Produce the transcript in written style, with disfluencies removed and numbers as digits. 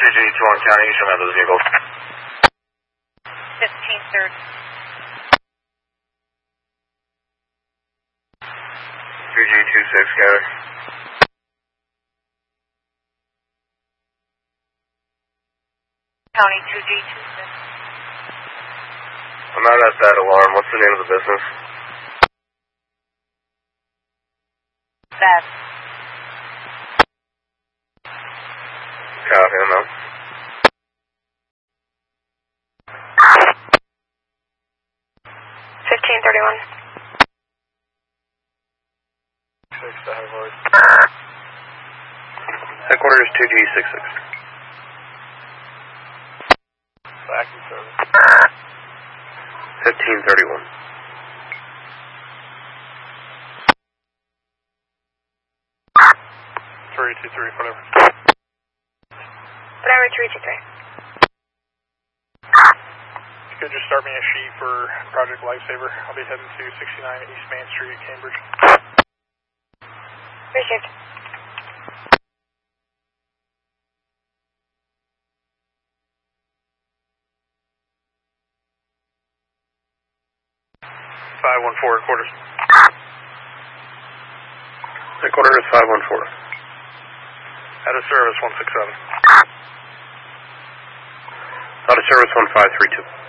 2G21 County, show me those vehicles. 1530. 2G26 County. County 2G26. I'm not at that alarm. What's the name of the business? That. Copy, I'm out. Headquarters 2G66. Back in service. 1531. Whatever. Whatever, 323. You could just start me a sheet for Project Lifesaver. I'll be heading to 69 East Main Street, Cambridge. Received. Headquarters. Headquarters 514. Out of service 167. Out of service 1532.